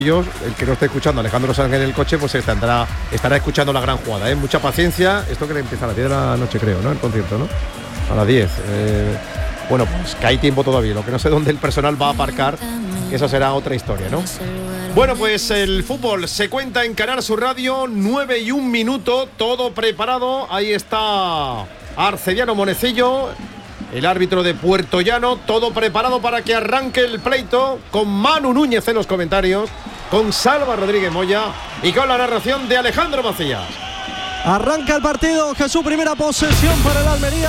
El que no esté escuchando a Alejandro Sanz en el coche, pues estará escuchando la gran jugada, ¿eh? Mucha paciencia. Esto que empieza a las 10 de la noche, creo, ¿no? El concierto, ¿no? A las 10. Bueno, pues que hay tiempo todavía. Lo que no sé dónde el personal va a aparcar, eso será otra historia, ¿no? Bueno, pues el fútbol se cuenta en Canal Sur Radio, 9:01, todo preparado. Ahí está Arcediano Monecillo, el árbitro de Puerto Llano, todo preparado para que arranque el pleito, con Manu Núñez en los comentarios, con Salva Rodríguez Moya y con la narración de Alejandro Macías. Arranca el partido, Jesús, primera posesión para el Almería.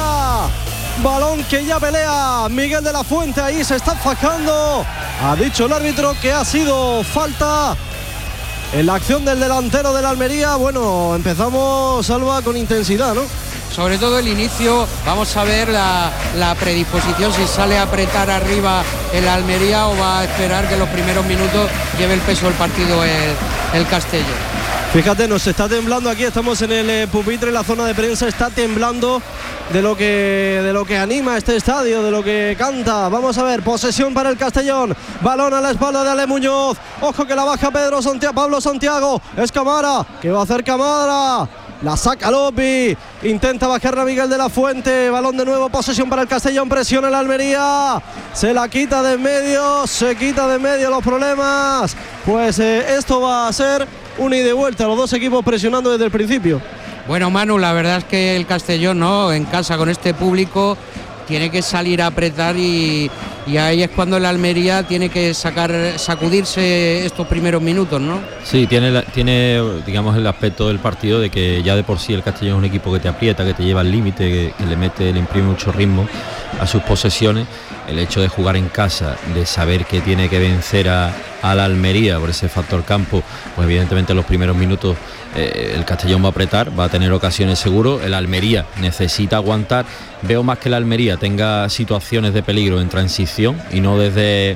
Balón que ya pelea Miguel de la Fuente, ahí se está fajando. Ha dicho el árbitro que ha sido falta en la acción del delantero del Almería. Bueno, empezamos, Salva, con intensidad, ¿no? Sobre todo el inicio, vamos a ver la predisposición, si sale a apretar arriba el Almería o va a esperar que los primeros minutos lleve el peso del partido el Castellón. Fíjate, nos está temblando aquí, estamos en el pupitre, en la zona de prensa, está temblando de lo que anima este estadio, de lo que canta. Vamos a ver, posesión para el Castellón, balón a la espalda de Ale Muñoz, ojo que la baja Pablo Santiago, es Camara, ¿qué va a hacer Camara? La saca Lopi, intenta bajarla Miguel de la Fuente, balón de nuevo, posesión para el Castellón, presiona el Almería, se la quita de en medio, se quita de en medio los problemas. Pues esto va a ser un ida y vuelta, los dos equipos presionando desde el principio. Bueno, Manu, la verdad es que el Castellón, ¿no?, en casa con este público tiene que salir a apretar y ahí es cuando el Almería tiene que sacudirse estos primeros minutos, ¿no? Sí, tiene digamos el aspecto del partido de que ya de por sí el Castellón es un equipo que te aprieta, que te lleva al límite, que le imprime mucho ritmo a sus posesiones. El hecho de jugar en casa, de saber que tiene que vencer a la Almería por ese factor campo, pues evidentemente en los primeros minutos el Castellón va a apretar, va a tener ocasiones seguro, el Almería necesita aguantar. Veo más que el Almería tenga situaciones de peligro en transición y no desde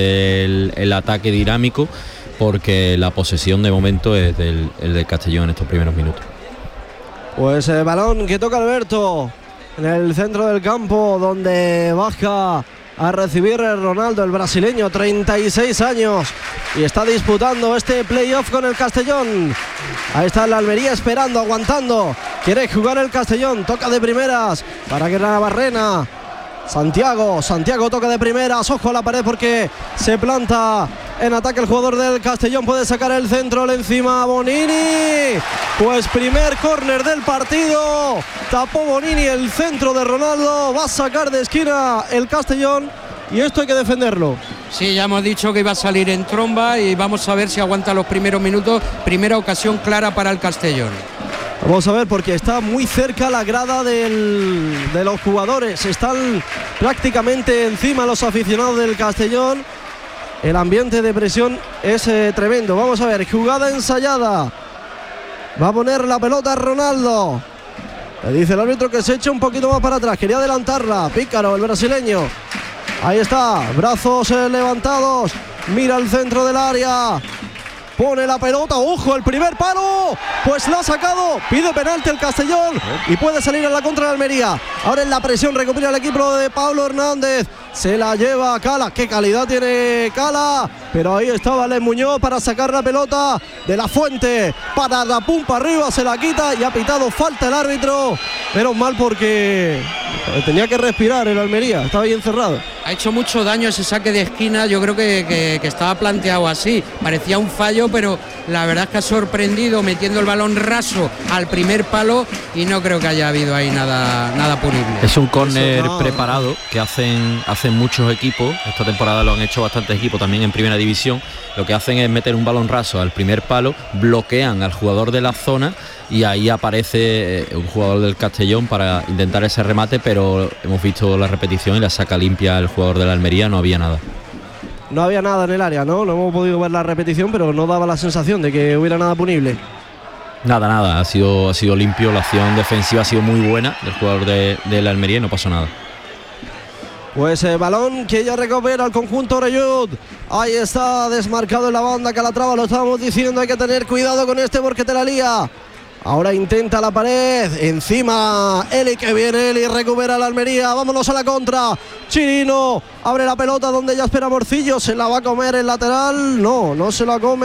el ataque dinámico, porque la posesión de momento es el del Castellón en estos primeros minutos. Pues el balón que toca Alberto en el centro del campo, donde baja a recibir Ronaldo, el brasileño, 36 años, y está disputando este playoff con el Castellón. Ahí está el Almería esperando, aguantando, quiere jugar el Castellón, toca de primeras para que Navarrena. Santiago toca de primeras, ojo a la pared porque se planta en ataque el jugador del Castellón, puede sacar el centro, le encima Bonini, pues primer córner del partido, tapó Bonini el centro de Ronaldo, va a sacar de esquina el Castellón y esto hay que defenderlo. Sí, ya hemos dicho que iba a salir en tromba y vamos a ver si aguanta los primeros minutos, primera ocasión clara para el Castellón. Vamos a ver porque está muy cerca la grada de los jugadores, están prácticamente encima los aficionados del Castellón, el ambiente de presión es tremendo. Vamos a ver, jugada ensayada, va a poner la pelota Ronaldo, le dice el árbitro que se eche un poquito más para atrás, quería adelantarla, pícaro el brasileño, ahí está, brazos levantados, mira el centro del área, pone la pelota, ojo, el primer palo, pues la ha sacado, pide penalti el Castellón y puede salir a la contra de Almería. Ahora en la presión recupera el equipo de Pablo Hernández, se la lleva Cala, qué calidad tiene Cala, pero ahí estaba Ale Muñoz para sacar la pelota de la Fuente, para la pumpa arriba, se la quita y ha pitado falta el árbitro, menos mal porque tenía que respirar el Almería, estaba ahí encerrado. Ha hecho mucho daño ese saque de esquina, yo creo que estaba planteado así, parecía un fallo, pero la verdad es que ha sorprendido metiendo el balón raso al primer palo y no creo que haya habido ahí nada punible. Es un córner preparado que hacen muchos equipos, esta temporada lo han hecho bastantes equipos también en primera división, lo que hacen es meter un balón raso al primer palo, bloquean al jugador de la zona y ahí aparece un jugador del Castellón para intentar ese remate, pero hemos visto la repetición y la saca limpia el jugador de la Almería, no había nada. No había nada en el área, ¿no? No hemos podido ver la repetición, pero no daba la sensación de que hubiera nada punible. Nada, ha sido limpio, la acción defensiva ha sido muy buena del jugador de la Almería y no pasó nada. Pues el balón que ya recupera el conjunto Orellut. Ahí está desmarcado en la banda Calatrava, lo estábamos diciendo, hay que tener cuidado con este porque te la lía. Ahora intenta la pared, encima Eli, que viene Eli, recupera la Almería, vámonos a la contra. Chirino abre la pelota donde ya espera Morcillo, se la va a comer el lateral, no se la come.